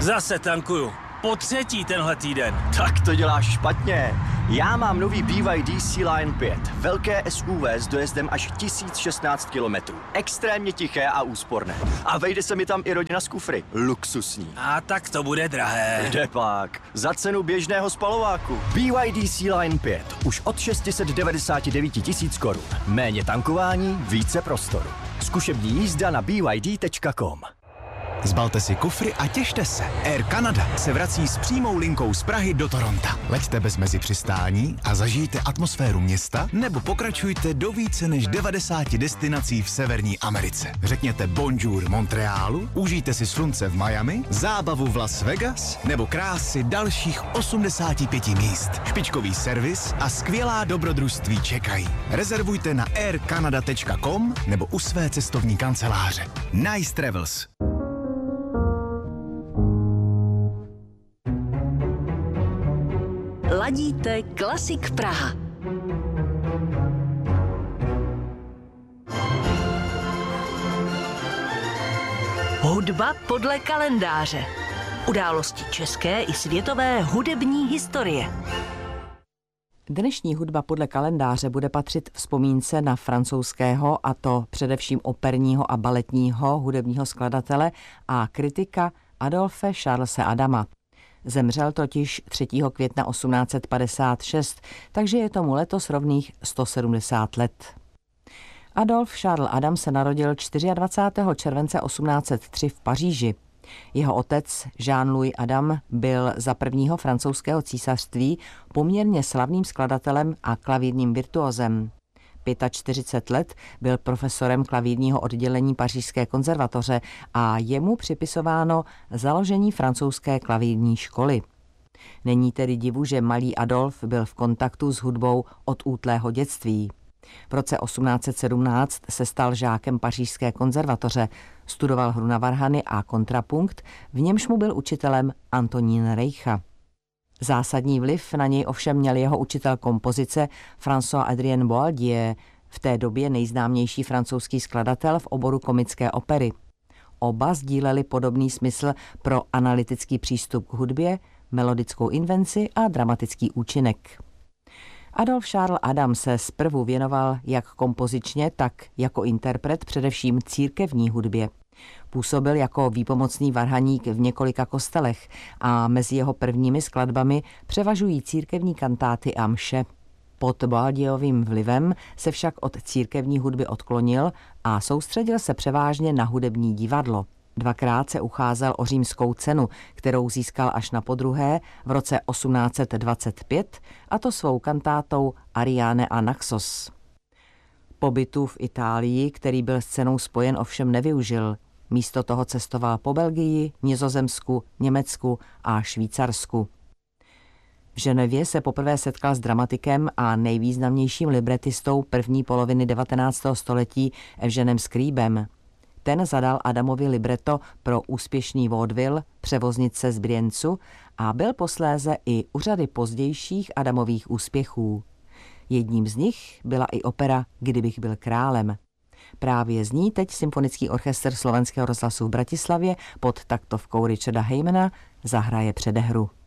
Zase tankuju. Po třetí tenhle týden. Tak to děláš špatně. Já mám nový BYD Sea-Line 5. Velké SUV s dojezdem až 1016 km. Extrémně tiché a úsporné. A vejde se mi tam i rodina z kufry. Luxusní. A tak to bude drahé. Kdepak. Za cenu běžného spalováku. BYD Sea-Line 5. Už od 699 tisíc korun. Méně tankování, více prostoru. Zkušební jízda na byd.com. Zbalte si kufry a těšte se. Air Canada se vrací s přímou linkou z Prahy do Toronta. Leďte bez mezipřistání a zažijte atmosféru města nebo pokračujte do více než 90 destinací v Severní Americe. Řekněte bonjour Montrealu, užijte si slunce v Miami, zábavu v Las Vegas nebo krásy dalších 85 míst. Špičkový servis a skvělá dobrodružství čekají. Rezervujte na aircanada.com nebo u své cestovní kanceláře. Nice Travels. Ladíte Klasik Praha. Hudba podle kalendáře. Události české i světové hudební historie. Dnešní hudba podle kalendáře bude patřit vzpomínce na francouzského, a to především operního a baletního hudebního skladatele a kritika Adolphe Charlese Adama. Zemřel totiž 3. května 1856, takže je tomu letos rovných 170 let. Adolphe Charles Adam se narodil 24. července 1803 v Paříži. Jeho otec Jean-Louis Adam byl za prvního francouzského císařství poměrně slavným skladatelem a klavírním virtuózem. 45 let byl profesorem klavírního oddělení Pařížské konzervatoře a jemu připisováno založení francouzské klavírní školy. Není tedy divu, že malý Adolf byl v kontaktu s hudbou od útlého dětství. V roce 1817 se stal žákem Pařížské konzervatoře, studoval hru na varhany a kontrapunkt, v němž mu byl učitelem Antonín Reicha. Zásadní vliv na něj ovšem měl jeho učitel kompozice François-Adrien Boieldieu, v té době nejznámější francouzský skladatel v oboru komické opery. Oba sdíleli podobný smysl pro analytický přístup k hudbě, melodickou invenci a dramatický účinek. Adolphe Charles Adam se zprvu věnoval jak kompozičně, tak jako interpret především církevní hudbě. Působil jako výpomocný varhaník v několika kostelech a mezi jeho prvními skladbami převažují církevní kantáty a mše. Pod Boieldieuovým vlivem se však od církevní hudby odklonil a soustředil se převážně na hudební divadlo. Dvakrát se ucházel o římskou cenu, kterou získal až na podruhé v roce 1825, a to svou kantátou Ariane a Naxos. Pobytu v Itálii, který byl s cenou spojen, ovšem nevyužil. Místo toho cestoval po Belgii, Nizozemsku, Německu a Švýcarsku. V Ženevě se poprvé setkal s dramatikem a nejvýznamnějším libretistou první poloviny 19. století Evženem Scribem. Ten zadal Adamovi libreto pro úspěšný vaudeville Převoznice z Briencu a byl posléze i u řady pozdějších Adamových úspěchů. Jedním z nich byla i opera Kdybych byl králem. Právě z ní teď Symfonický orchestr Slovenského rozhlasu v Bratislavě pod taktovkou Richarda Heymana zahraje předehru.